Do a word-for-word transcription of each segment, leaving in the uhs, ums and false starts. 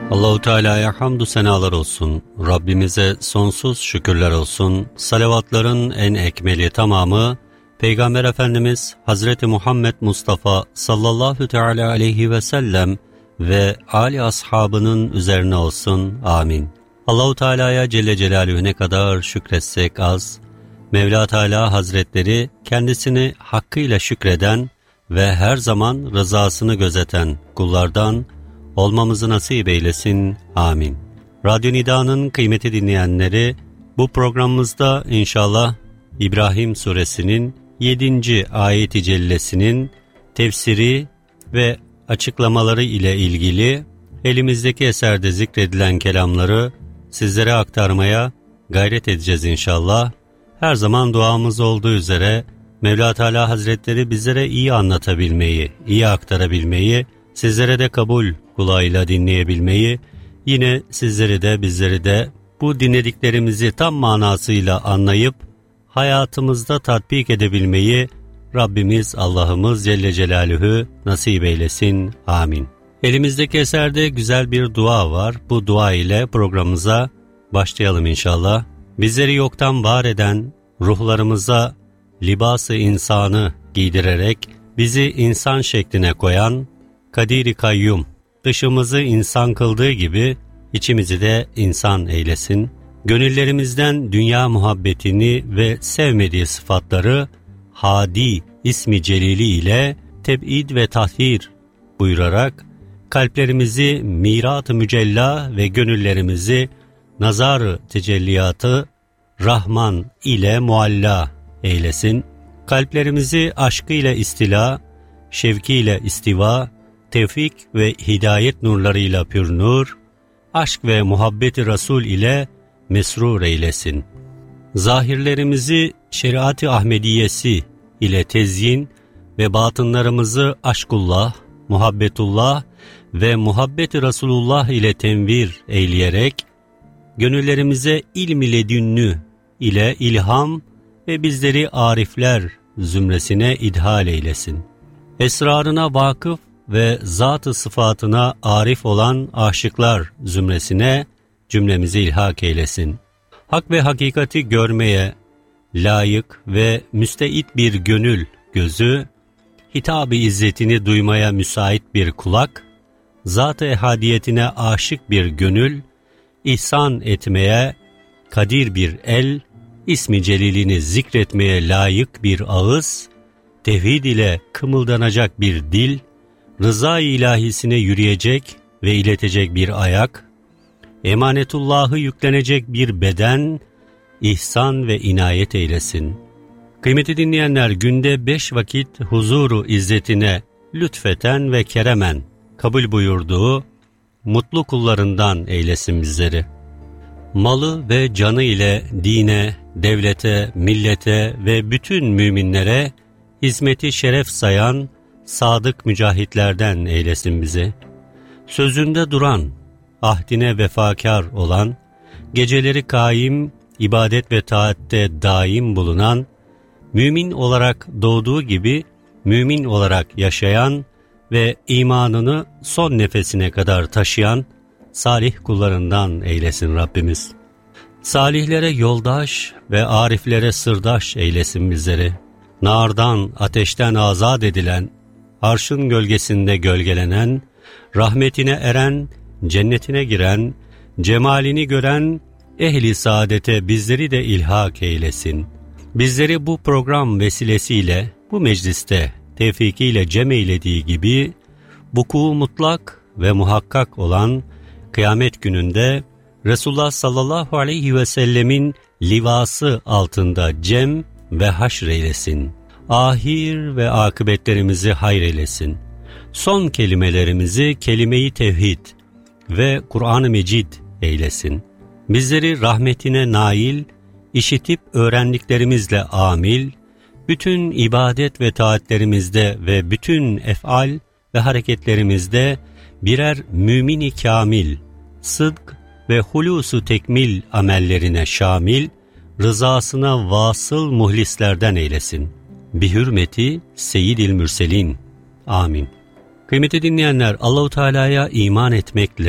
Allahu Teala'ya hamdü senalar olsun. Rabbimize sonsuz şükürler olsun. Salavatların en ekmeli tamamı Peygamber Efendimiz Hazreti Muhammed Mustafa sallallahu teala aleyhi ve sellem ve âli ashabının üzerine olsun. Amin. Allahu Teala'ya Celle Celaluhu ne kadar şükretsek az. Mevla Teala Hazretleri kendisini hakkıyla şükreden ve her zaman rızasını gözeten kullardan olmamızı nasip eylesin. Amin. Radyo Nida'nın kıymeti dinleyenleri, bu programımızda inşallah İbrahim Suresinin yedinci ayeti cellesinin tefsiri ve açıklamaları ile ilgili elimizdeki eserde zikredilen kelamları sizlere aktarmaya gayret edeceğiz inşallah. Her zaman duamız olduğu üzere Mevla Teala Hazretleri bizlere iyi anlatabilmeyi, iyi aktarabilmeyi, sizlere de kabul kulağıyla dinleyebilmeyi, yine sizleri de bizleri de bu dinlediklerimizi tam manasıyla anlayıp hayatımızda tatbik edebilmeyi Rabbimiz Allah'ımız Celle Celaluhu nasip eylesin. Amin. Elimizdeki eserde güzel bir dua var. Bu dua ile programımıza başlayalım inşallah. Bizleri yoktan var eden, ruhlarımıza libas-ı insanı giydirerek bizi insan şekline koyan Kadir-i Kayyum, dışımızı insan kıldığı gibi içimizi de insan eylesin. Gönüllerimizden dünya muhabbetini ve sevmediği sıfatları Hadi ismi celili ile teb'id ve tahhir buyurarak kalplerimizi mirat-ı mücella ve gönüllerimizi nazar-ı tecelliyatı Rahman ile mualla eylesin. Kalplerimizi aşkıyla istila, şevkiyle istiva, tevfik ve hidayet nurlarıyla pür nur, aşk ve muhabbeti Resul ile mesrur eylesin. Zahirlerimizi şeriat-ı Ahmediyesi ile tezyin ve batınlarımızı aşkullah, muhabbetullah ve muhabbeti Resulullah ile tenvir eyleyerek, gönüllerimize ilm-i ledünnü ile ilham ve bizleri arifler zümresine idhal eylesin. Esrarına vakıf ve zat-ı sıfatına arif olan aşıklar zümresine cümlemizi ilhak eylesin. Hak ve hakikati görmeye layık ve müsteit bir gönül gözü, hitab-ı izzetini duymaya müsait bir kulak, zat-ı ehadiyetine aşık bir gönül, ihsan etmeye kadir bir el, ismi celilini zikretmeye layık bir ağız, tevhid ile kımıldanacak bir dil, rıza-i ilahisine yürüyecek ve iletecek bir ayak, emanetullahı yüklenecek bir beden, ihsan ve inayet eylesin. Kıymetli dinleyenler, günde beş vakit huzuru izzetine lütfeten ve keremen kabul buyurduğu mutlu kullarından eylesin bizleri. Malı ve canı ile dine, devlete, millete ve bütün müminlere hizmeti şeref sayan sadık mücahitlerden eylesin bizi. Sözünde duran, ahdine vefakar olan, geceleri kaim, ibadet ve taatte daim bulunan, mümin olarak doğduğu gibi mümin olarak yaşayan ve imanını son nefesine kadar taşıyan salih kullarından eylesin Rabbimiz. Salihlere yoldaş ve ariflere sırdaş eylesin bizleri. Nardan, ateşten azat edilen, arşın gölgesinde gölgelenen, rahmetine eren, cennetine giren, cemalini gören, ehli saadete bizleri de ilhak eylesin. Bizleri bu program vesilesiyle, bu mecliste tevfikiyle cem eylediği gibi, vuku mutlak ve muhakkak olan kıyamet gününde Resulullah sallallahu aleyhi ve sellemin livası altında cem ve haşr eylesin. Ahir ve akıbetlerimizi hayır eylesin. Son kelimelerimizi kelime-i tevhid ve Kur'an-ı Mecid eylesin. Bizleri rahmetine nail, işitip öğrendiklerimizle amil, bütün ibadet ve taatlerimizde ve bütün ef'al ve hareketlerimizde birer mümin-i kamil, sıdk ve hulusu tekmil amellerine şamil, rızasına vasıl muhlislerden eylesin. Bi hürmeti Seyyidil Mürselin. Amin. Kıymetli dinleyenler, Allah-u Teala'ya iman etmekle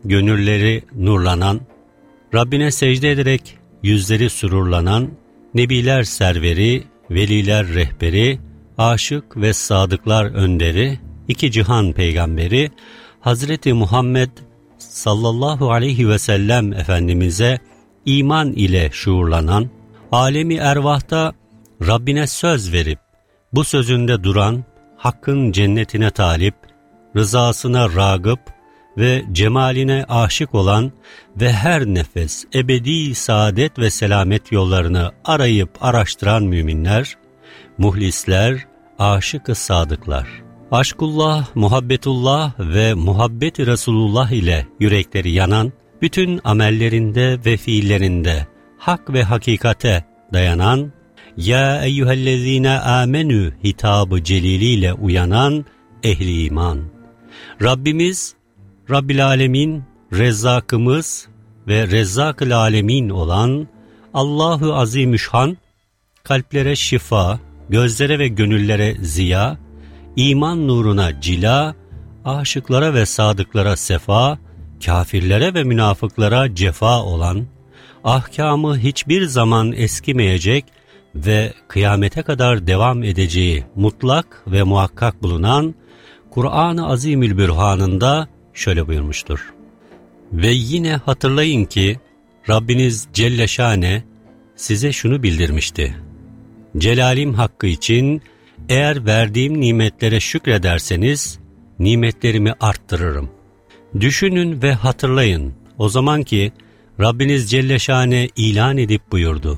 gönülleri nurlanan, Rabbine secde ederek yüzleri sürurlanan, Nebiler serveri, veliler rehberi, aşık ve sadıklar önderi, iki cihan peygamberi, Hazreti Muhammed sallallahu aleyhi ve sellem Efendimiz'e iman ile şuurlanan, alemi ervahta Rabbine söz verip, bu sözünde duran, Hakk'ın cennetine talip, rızasına rağıp ve cemaline aşık olan ve her nefes ebedi saadet ve selamet yollarını arayıp araştıran müminler, muhlisler, aşık-ı sadıklar. Aşkullah, muhabbetullah ve muhabbet-i Resulullah ile yürekleri yanan, bütün amellerinde ve fiillerinde hak ve hakikate dayanan, ya eyyühellezine amenü hitabı celiliyle uyanan ehli iman. Rabbimiz, Rabbil Alemin, Rezzakımız ve Rezzak-ül Alemin olan Allahu Azimüşşan, kalplere şifa, gözlere ve gönüllere ziya, iman nuruna cila, aşıklara ve sadıklara sefa, kafirlere ve münafıklara cefa olan, ahkamı hiçbir zaman eskimeyecek ve kıyamete kadar devam edeceği mutlak ve muhakkak bulunan Kur'an-ı Azimülbürhan'ında şöyle buyurmuştur. Ve yine hatırlayın ki Rabbiniz Celle Şane size şunu bildirmişti. Celalim hakkı için eğer verdiğim nimetlere şükrederseniz nimetlerimi arttırırım. Düşünün ve hatırlayın o zaman ki Rabbiniz Celle Şane ilan edip buyurdu.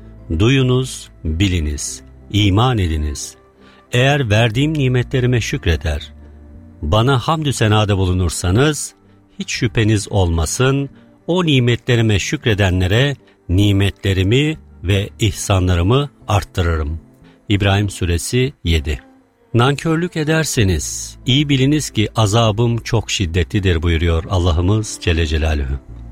Duyunuz, biliniz, iman ediniz. Eğer verdiğim nimetlerime şükreder, bana hamdü senada bulunursanız, hiç şüpheniz olmasın, o nimetlerime şükredenlere nimetlerimi ve ihsanlarımı arttırırım. İbrahim Suresi yedi. Nankörlük ederseniz, iyi biliniz ki azabım çok şiddetlidir buyuruyor Allah'ımız Celle Celaluhu.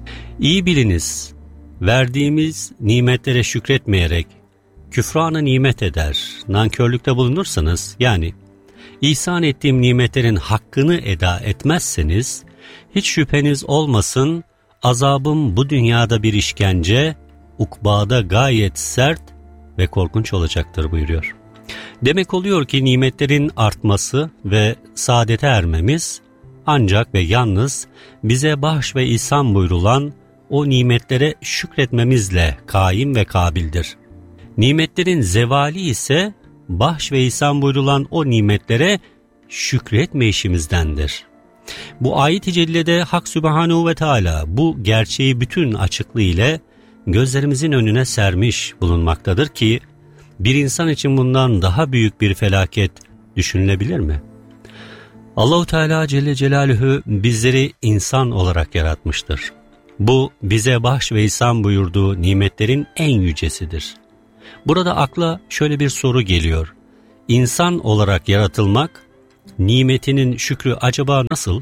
İyi biliniz, verdiğimiz nimetlere şükretmeyerek, küfranı nimet eder, nankörlükte bulunursanız, yani ihsan ettiğim nimetlerin hakkını eda etmezseniz, hiç şüpheniz olmasın, azabım bu dünyada bir işkence, ukbada gayet sert ve korkunç olacaktır buyuruyor. Demek oluyor ki nimetlerin artması ve saadete ermemiz, ancak ve yalnız bize bahş ve ihsan buyurulan o nimetlere şükretmemizle kaim ve kabildir. Nimetlerin zevali ise bahş ve ihsan buyurulan o nimetlere şükretme işimizdendir. Bu ayet-i cellede Hak Sübhanehu ve Teala bu gerçeği bütün açıklığı ile gözlerimizin önüne sermiş bulunmaktadır ki bir insan için bundan daha büyük bir felaket düşünülebilir mi? Allah-u Teala Celle Celaluhu bizleri insan olarak yaratmıştır. Bu bize bahş ve ihsan buyurduğu nimetlerin en yücesidir. Burada akla şöyle bir soru geliyor. İnsan olarak yaratılmak, nimetinin şükrü acaba nasıl?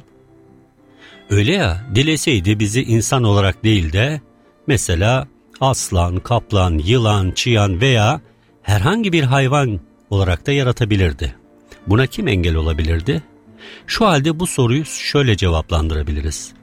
Öyle ya, dileseydi bizi insan olarak değil de, mesela aslan, kaplan, yılan, çıyan veya herhangi bir hayvan olarak da yaratabilirdi. Buna kim engel olabilirdi? Şu halde bu soruyu şöyle cevaplandırabiliriz.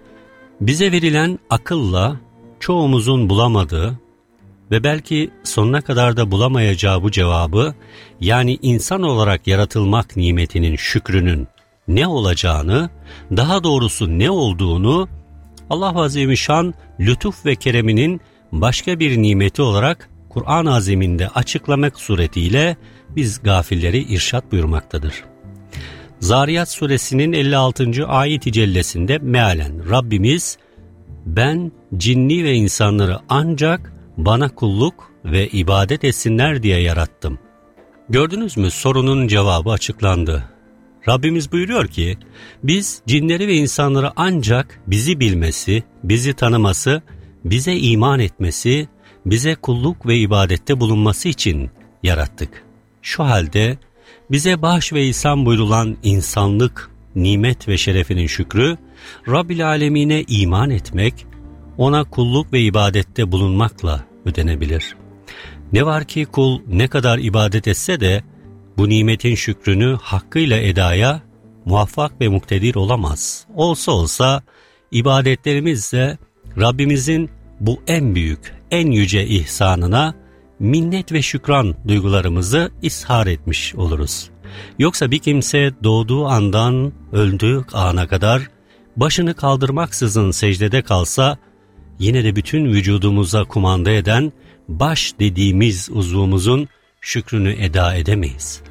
Bize verilen akılla çoğumuzun bulamadığı ve belki sonuna kadar da bulamayacağı bu cevabı, yani insan olarak yaratılmak nimetinin şükrünün ne olacağını, daha doğrusu ne olduğunu Allah Azimüşşan lütuf ve kereminin başka bir nimeti olarak Kur'an-ı Azim'inde açıklamak suretiyle biz gafilleri irşad buyurmaktadır. Zariyat suresinin elli altıncı ayet-i cellesinde mealen Rabbimiz, ben cinni ve insanları ancak bana kulluk ve ibadet etsinler diye yarattım. Gördünüz mü, sorunun cevabı açıklandı. Rabbimiz buyuruyor ki, biz cinleri ve insanları ancak bizi bilmesi, bizi tanıması, bize iman etmesi, bize kulluk ve ibadette bulunması için yarattık. Şu halde bize bahş ve ihsan buyurulan insanlık, nimet ve şerefinin şükrü, Rabbil Alemine iman etmek, ona kulluk ve ibadette bulunmakla ödenebilir. Ne var ki kul ne kadar ibadet etse de bu nimetin şükrünü hakkıyla edaya muvaffak ve muktedir olamaz. Olsa olsa ibadetlerimiz de Rabbimizin bu en büyük, en yüce ihsanına minnet ve şükran duygularımızı ishar etmiş oluruz. Yoksa bir kimse doğduğu andan öldüğü ana kadar başını kaldırmaksızın secdede kalsa, yine de bütün vücudumuza kumanda eden baş dediğimiz uzvumuzun şükrünü eda edemeyiz.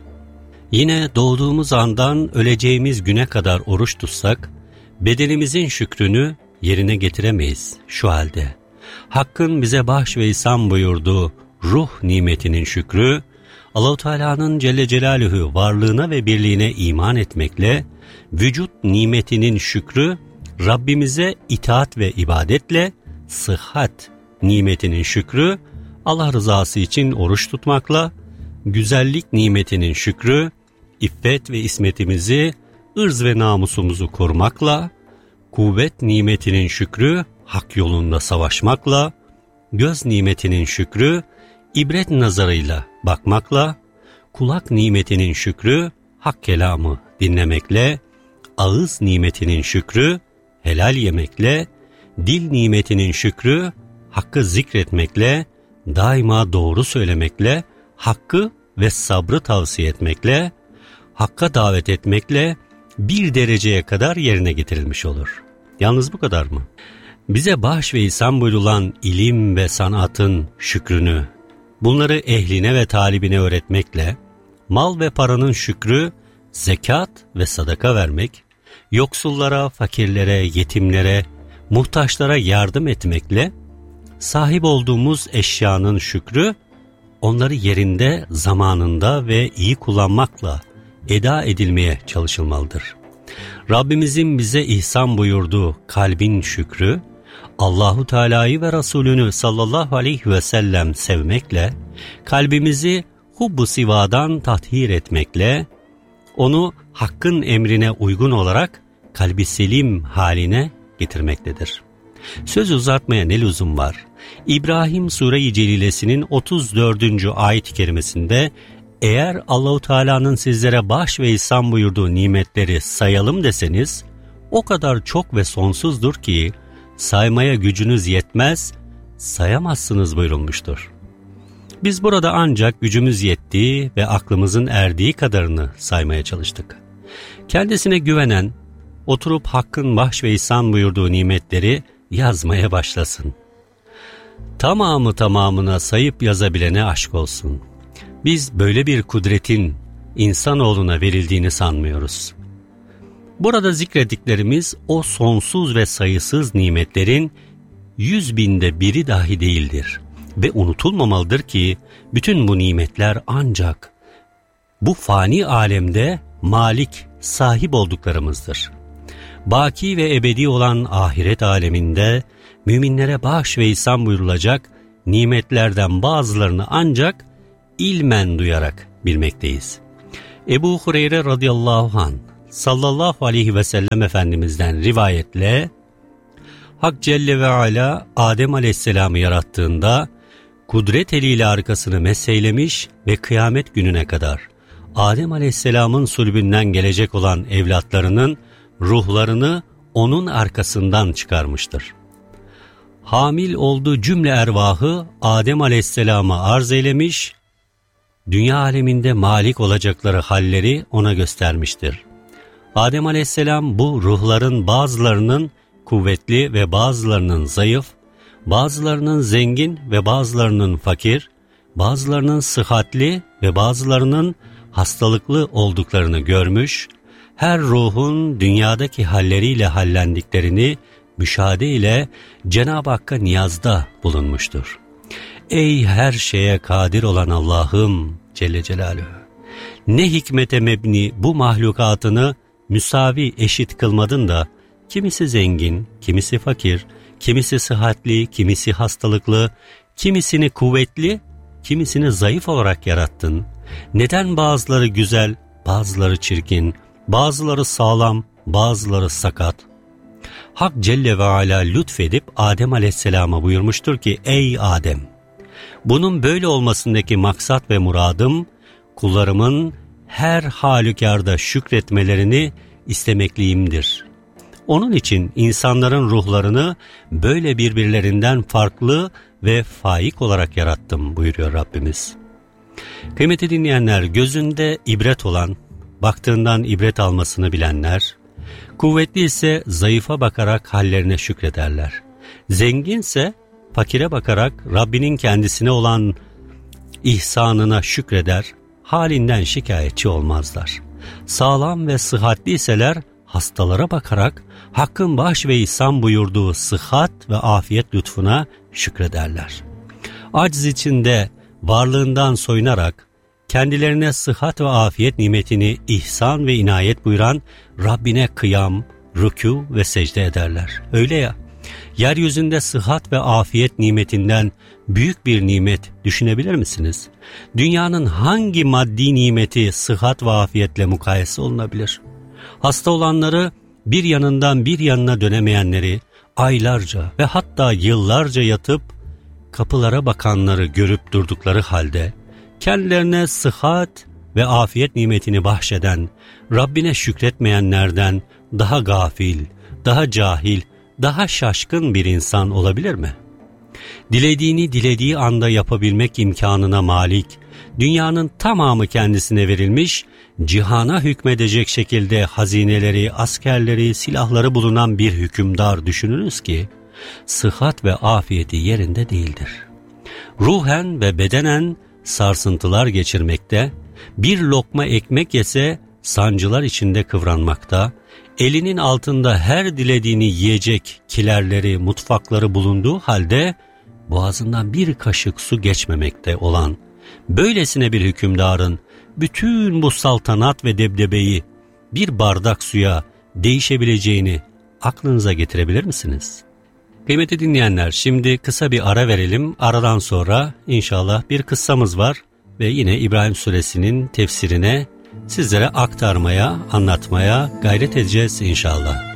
Yine doğduğumuz andan öleceğimiz güne kadar oruç tutsak, bedenimizin şükrünü yerine getiremeyiz şu halde. Hakkın bize bahş ve ihsan buyurduğu ruh nimetinin şükrü, Allah-u Teala'nın Celle Celaluhu varlığına ve birliğine iman etmekle, vücut nimetinin şükrü, Rabbimize itaat ve ibadetle, sıhhat nimetinin şükrü, Allah rızası için oruç tutmakla, güzellik nimetinin şükrü, iffet ve ismetimizi, ırz ve namusumuzu korumakla, kuvvet nimetinin şükrü, hak yolunda savaşmakla, göz nimetinin şükrü, ibret nazarıyla bakmakla, kulak nimetinin şükrü, hak kelamı dinlemekle, ağız nimetinin şükrü, helal yemekle, dil nimetinin şükrü, hakkı zikretmekle, daima doğru söylemekle, hakkı ve sabrı tavsiye etmekle, hakka davet etmekle bir dereceye kadar yerine getirilmiş olur. Yalnız bu kadar mı? Bize bahş ve ihsan buyurulan ilim ve sanatın şükrünü, bunları ehline ve talibine öğretmekle, mal ve paranın şükrü, zekat ve sadaka vermek, yoksullara, fakirlere, yetimlere, muhtaçlara yardım etmekle, sahip olduğumuz eşyanın şükrü, onları yerinde, zamanında ve iyi kullanmakla eda edilmeye çalışılmalıdır. Rabbimizin bize ihsan buyurduğu kalbin şükrü, Allahu Teala'yı ve Resulünü sallallahu aleyhi ve sellem sevmekle, kalbimizi hubbu sivadan tathir etmekle, onu hakkın emrine uygun olarak kalbi selim haline getirmektedir. Söz uzatmaya ne lüzum var? İbrahim Sure-i Celilesi'nin otuz dördüncü ayet-i kerimesinde, eğer Allahu Teala'nın sizlere bahş ve ihsan buyurduğu nimetleri sayalım deseniz, o kadar çok ve sonsuzdur ki saymaya gücünüz yetmez, sayamazsınız buyurulmuştur. Biz burada ancak gücümüz yettiği ve aklımızın erdiği kadarını saymaya çalıştık. Kendisine güvenen, oturup Hakk'ın bahş ve ihsan buyurduğu nimetleri yazmaya başlasın. Tamamı tamamına sayıp yazabilene aşk olsun. Biz böyle bir kudretin insanoğluna verildiğini sanmıyoruz. Burada zikrettiklerimiz o sonsuz ve sayısız nimetlerin yüz binde biri dahi değildir. Ve unutulmamalıdır ki bütün bu nimetler ancak bu fani alemde malik, sahip olduklarımızdır. Baki ve ebedi olan ahiret aleminde müminlere bahş ve ihsan buyurulacak nimetlerden bazılarını ancak ilmen duyarak bilmekteyiz. Ebu Hureyre radıyallahu anh sallallahu aleyhi ve sellem Efendimiz'den rivayetle, Hak Celle ve Ala Adem aleyhisselamı yarattığında kudret eliyle arkasını mesheylemiş ve kıyamet gününe kadar Adem aleyhisselamın sulbünden gelecek olan evlatlarının ruhlarını onun arkasından çıkarmıştır. Hamil olduğu cümle ervahı Adem aleyhisselama arz eylemiş, dünya aleminde malik olacakları halleri ona göstermiştir. Adem aleyhisselam bu ruhların bazılarının kuvvetli ve bazılarının zayıf, bazılarının zengin ve bazılarının fakir, bazılarının sıhhatli ve bazılarının hastalıklı olduklarını görmüş, her ruhun dünyadaki halleriyle hallendiklerini müşahede ile Cenab-ı Hakk'a niyazda bulunmuştur. Ey her şeye kadir olan Allah'ım Celle Celaluhu! Ne hikmete mebni bu mahlukatını müsavi eşit kılmadın da, kimisi zengin, kimisi fakir, kimisi sıhhatli, kimisi hastalıklı, kimisini kuvvetli, kimisini zayıf olarak yarattın. Neden bazıları güzel, bazıları çirkin, bazıları sağlam, bazıları sakat? Hak Celle ve Ala lütfedip Adem Aleyhisselam'a buyurmuştur ki, ey Adem! Bunun böyle olmasındaki maksat ve muradım, kullarımın her halükarda şükretmelerini istemekliyimdir. Onun için insanların ruhlarını böyle birbirlerinden farklı ve faik olarak yarattım buyuruyor Rabbimiz. Kıymetli dinleyenler, gözünde ibret olan, baktığından ibret almasını bilenler, kuvvetli ise zayıfa bakarak hallerine şükrederler. Zenginse fakire bakarak Rabbinin kendisine olan ihsanına şükreder, halinden şikayetçi olmazlar. Sağlam ve sıhhatliyseler hastalara bakarak Hakk'ın bağış ve ihsan buyurduğu sıhhat ve afiyet lütfuna şükrederler. Aciz içinde varlığından soyunarak kendilerine sıhhat ve afiyet nimetini ihsan ve inayet buyuran Rabbine kıyam, rükû ve secde ederler. Öyle ya, yeryüzünde sıhhat ve afiyet nimetinden büyük bir nimet düşünebilir misiniz? Dünyanın hangi maddi nimeti sıhhat ve afiyetle mukayese olunabilir? Hasta olanları, bir yanından bir yanına dönemeyenleri, aylarca ve hatta yıllarca yatıp kapılara bakanları görüp durdukları halde, kendilerine sıhhat ve afiyet nimetini bahşeden, Rabbine şükretmeyenlerden daha gafil, daha cahil, daha şaşkın bir insan olabilir mi? Dilediğini dilediği anda yapabilmek imkanına malik, dünyanın tamamı kendisine verilmiş, cihana hükmedecek şekilde hazineleri, askerleri, silahları bulunan bir hükümdar düşününüz ki, sıhhat ve afiyeti yerinde değildir. Ruhen ve bedenen sarsıntılar geçirmekte, bir lokma ekmek yese sancılar içinde kıvranmakta, elinin altında her dilediğini yiyecek kilerleri, mutfakları bulunduğu halde boğazından bir kaşık su geçmemekte olan böylesine bir hükümdarın bütün bu saltanat ve debdebeyi bir bardak suya değişebileceğini aklınıza getirebilir misiniz? Kıymetli dinleyenler, şimdi kısa bir ara verelim. Aradan sonra inşallah bir kıssamız var ve yine İbrahim Suresinin tefsirine sizlere aktarmaya, anlatmaya gayret edeceğiz inşallah.